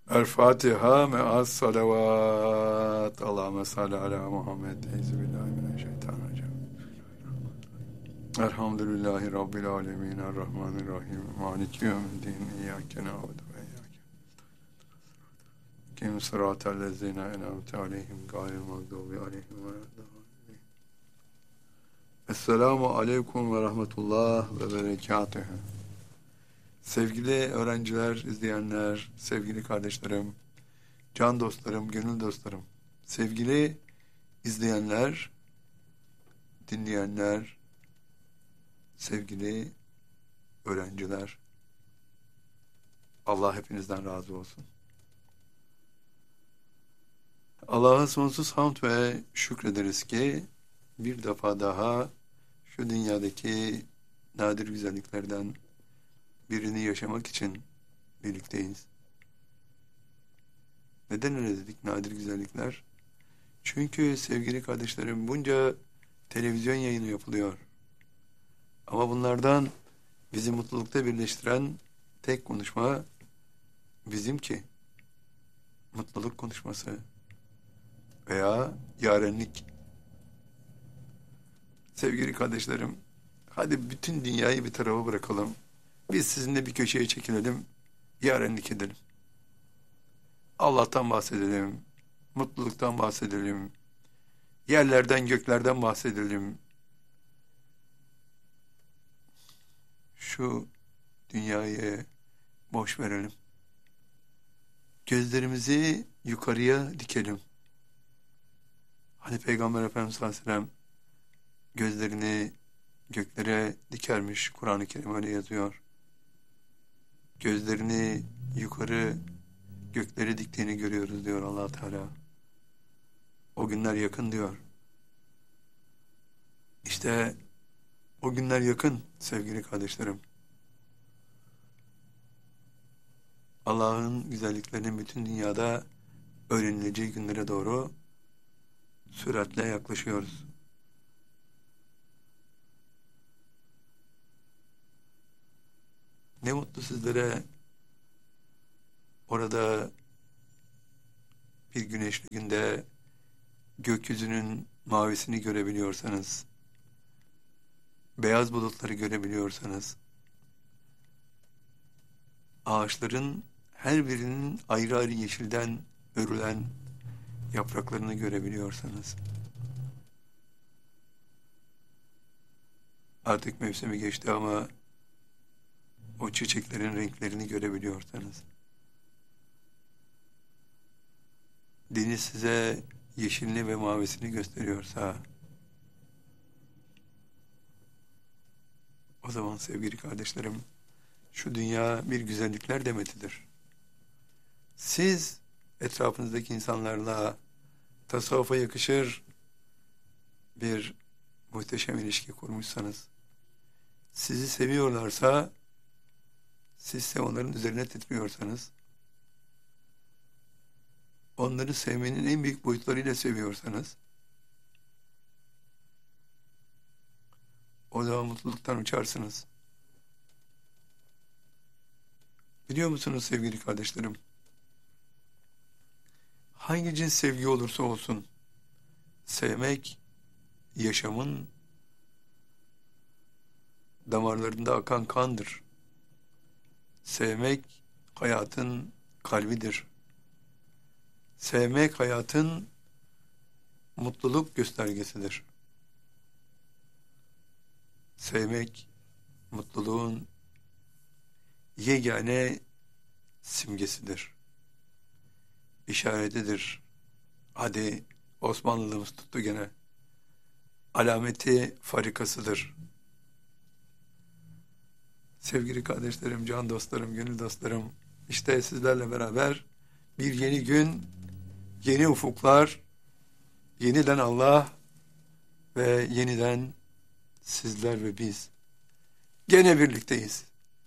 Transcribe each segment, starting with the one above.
El Fatiha me'as salavat. Allahümme salli ala Muhammed. Euzubillahimineşşeytanirracim. Elhamdülillahi Rabbil alemin. Errahmanirrahim. Maliki yevmiddin. İyyâke na'budu ve iyyâke nestaîn. Sıratellezîne en'amte aleyhim gayril mağdûbi aleyhim veleddâllîn. Esselamu aleyküm ve rahmetullah ve berekatühü. Sevgili öğrenciler, izleyenler, sevgili kardeşlerim, can dostlarım, gönül dostlarım, sevgili izleyenler, dinleyenler, sevgili öğrenciler, Allah hepinizden razı olsun. Allah'a sonsuz hamd ve şükrederiz ki bir defa daha şu dünyadaki nadir güzelliklerden birini yaşamak için birlikteyiz. Neden öyle dedik nadir güzellikler? Çünkü sevgili kardeşlerim bunca televizyon yayını yapılıyor. Ama bunlardan bizi mutlulukta birleştiren tek konuşma bizimki. Mutluluk konuşması veya yarenlik. Sevgili kardeşlerim, hadi bütün dünyayı bir tarafa bırakalım. Biz sizinle bir köşeye çekilelim, yarenlik edelim. Allah'tan bahsedelim, mutluluktan bahsedelim, yerlerden göklerden bahsedelim. Şu dünyayı boş verelim. Gözlerimizi yukarıya dikelim. Hani Peygamber Efendimiz sallallahu aleyhi ve sellem gözlerini göklere dikermiş, Kur'an-ı Kerim öyle yazıyor. Gözlerini yukarı göklere diktiğini görüyoruz diyor Allah Teala. O günler yakın diyor. İşte o günler yakın sevgili kardeşlerim. Allah'ın güzelliklerinin bütün dünyada öğrenileceği günlere doğru süratle yaklaşıyoruz. Ne mutlu sizlere orada bir güneşli günde gökyüzünün mavisini görebiliyorsanız, beyaz bulutları görebiliyorsanız, ağaçların her birinin ayrı ayrı yeşilden örülen yapraklarını görebiliyorsanız, artık mevsimi geçti ama o çiçeklerin renklerini görebiliyorsanız, deniz size yeşilini ve mavisini gösteriyorsa, o zaman sevgili kardeşlerim, şu dünya bir güzellikler demetidir. Siz etrafınızdaki insanlarla tasavvufa yakışır bir muhteşem ilişki kurmuşsanız, sizi seviyorlarsa, siz de onların üzerine titriyorsanız, onları sevmenin en büyük boyutlarıyla seviyorsanız, o zaman mutluluktan uçarsınız. Biliyor musunuz sevgili kardeşlerim? Hangi cins sevgi olursa olsun, sevmek, yaşamın damarlarında akan kandır. Sevmek, hayatın kalbidir. Sevmek, hayatın mutluluk göstergesidir. Sevmek, mutluluğun yegane simgesidir. İşaretidir. Hadi Osmanlılığımız tuttu gene. Alameti farikasıdır. Sevgili kardeşlerim, can dostlarım, gönül dostlarım, işte sizlerle beraber bir yeni gün, yeni ufuklar, yeniden Allah ve yeniden sizler ve biz. Gene birlikteyiz.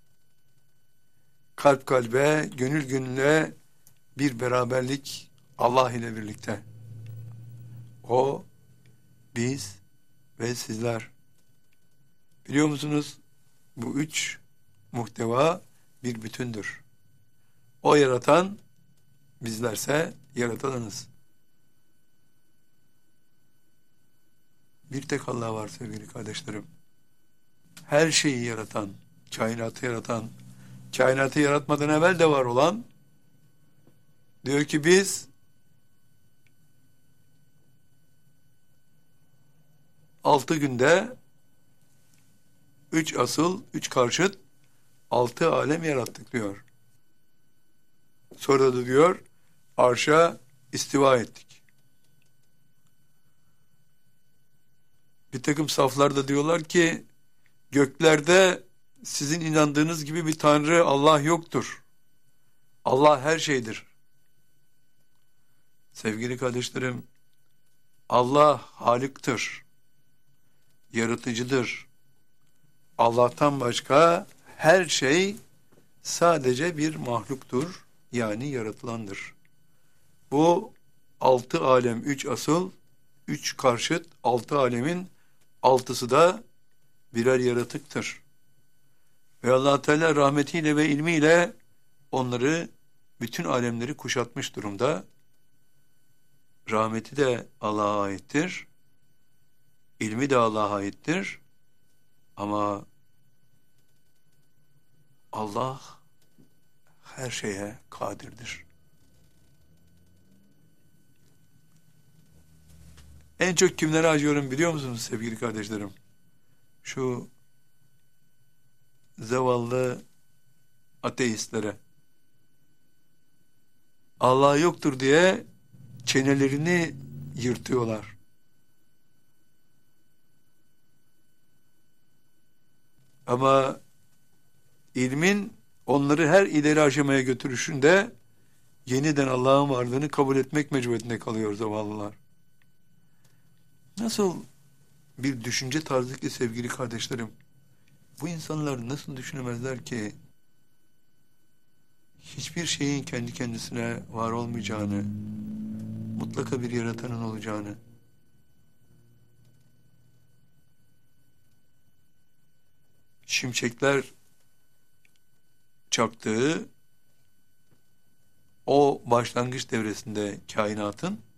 Kalp kalbe, gönül gönüle bir beraberlik Allah ile birlikte. O, biz ve sizler. Biliyor musunuz? Bu üç muhteva bir bütündür. O yaratan Bizlerse yaratılanız. Bir tek Allah var sevgili kardeşlerim. Her şeyi yaratan, kainatı yaratan, kainatı yaratmadan evvel de var olan, diyor ki biz 6 günde 3 asıl, 3 karşıt 6 alem yarattık diyor. Sonra da diyor arşa istiva ettik. Bir takım saflarda diyorlar ki göklerde sizin inandığınız gibi bir Tanrı Allah yoktur. Allah her şeydir. Sevgili kardeşlerim, Allah Halık'tır, yaratıcıdır. Allah'tan başka her şey sadece bir mahluktur, yani yaratılandır. Bu 6 alem, 3 asıl, 3 karşıt, 6 alemin 6'sı da birer yaratıktır. Ve Allah Teala rahmetiyle ve ilmiyle onları, bütün alemleri kuşatmış durumda. Rahmeti de Allah'a aittir, ilmi de Allah'a aittir. Ama Allah her şeye kadirdir. En çok kimlere acıyorum biliyor musunuz sevgili kardeşlerim? Şu zavallı ateistlere. Allah yoktur diye çenelerini yırtıyorlar. Ama ilmin onları her ileri aşamaya götürüşünde yeniden Allah'ın varlığını kabul etmek mecburiyetinde kalıyor zavallılar. Nasıl bir düşünce tarzı ki sevgili kardeşlerim? Bu insanlar nasıl düşünemezler ki hiçbir şeyin kendi kendisine var olmayacağını, mutlaka bir yaratanın olacağını? Şimşekler çaktığı o başlangıç devresinde kainatın